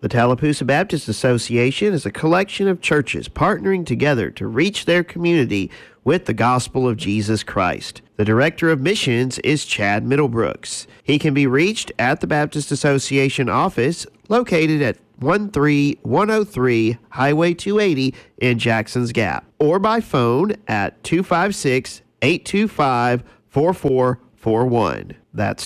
The Tallapoosa Baptist Association is a collection of churches partnering together to reach their community with the gospel of Jesus Christ. The Director of Missions is Chad Middlebrooks. He can be reached at the Baptist Association office located at 13103 Highway 280 in Jackson's Gap, or by phone at 256-825-4441. That's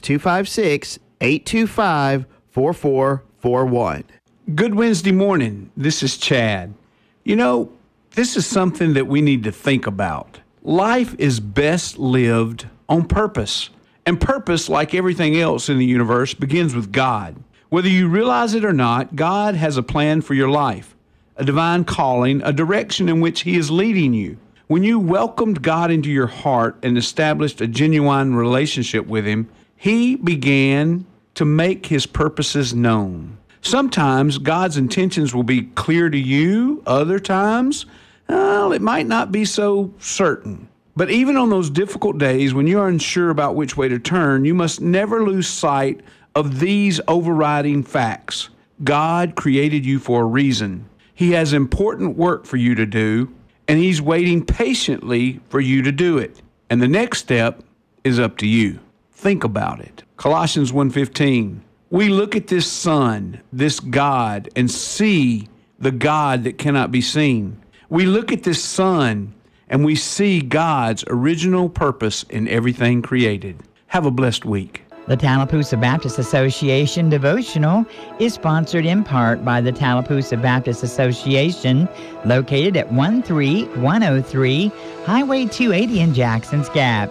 256-825-4441. Good Wednesday morning. This is Chad. You know, this is something that we need to think about. Life is best lived on purpose. And purpose, like everything else in the universe, begins with God. Whether you realize it or not, God has a plan for your life, a divine calling, a direction in which He is leading you. When you welcomed God into your heart and established a genuine relationship with Him, He began to make His purposes known. Sometimes God's intentions will be clear to you. Other times, well, it might not be so certain. But even on those difficult days when you are unsure about which way to turn, you must never lose sight of these overriding facts. God created you for a reason. He has important work for you to do, and He's waiting patiently for you to do it. And the next step is up to you. Think about it. Colossians 1:15. We look at this Son, this God, and see the God that cannot be seen. We look at this Son, and we see God's original purpose in everything created. Have a blessed week. The Tallapoosa Baptist Association devotional is sponsored in part by the Tallapoosa Baptist Association, located at 13103 Highway 280 in Jackson's Gap,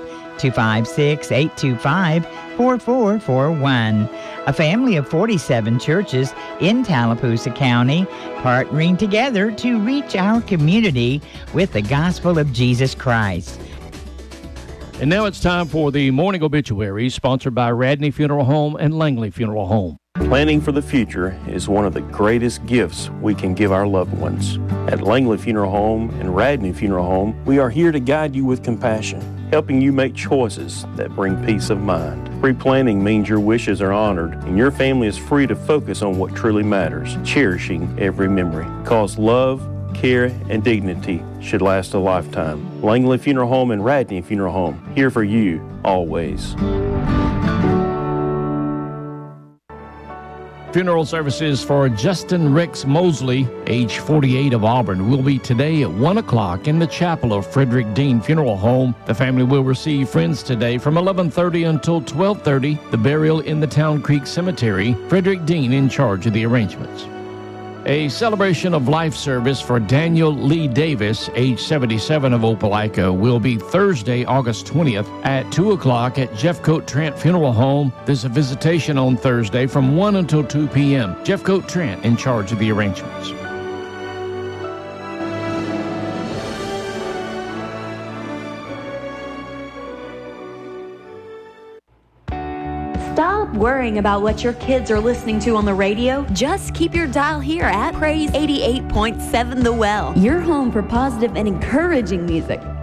256-825-4441. A family of 47 churches in Tallapoosa County partnering together to reach our community with the gospel of Jesus Christ. And now it's time for the morning obituary, sponsored by Radney Funeral Home and Langley Funeral Home. Planning for the future is one of the greatest gifts we can give our loved ones. At Langley Funeral Home and Radney Funeral Home, we are here to guide you with compassion, helping you make choices that bring peace of mind. Pre-planning means your wishes are honored and your family is free to focus on what truly matters, cherishing every memory. Because love, care, and dignity should last a lifetime. Langley Funeral Home and Radney Funeral Home, here for you always. Funeral services for Justin Rex Mosley, age 48, of Auburn, will be today at 1 o'clock in the chapel of Frederick Dean Funeral Home. The family will receive friends today from 11:30 until 12:30. The burial in the Town Creek Cemetery. Frederick Dean in charge of the arrangements. A celebration of life service for Daniel Lee Davis, age 77, of Opelika, will be Thursday, August 20th at 2 o'clock at Jeffcoat Trent Funeral Home. There's a visitation on Thursday from 1 until 2 p.m. Jeffcoat Trent in charge of the arrangements. Stop worrying about what your kids are listening to on the radio. Just keep your dial here at Praise 88.7 The Well, your home for positive and encouraging music.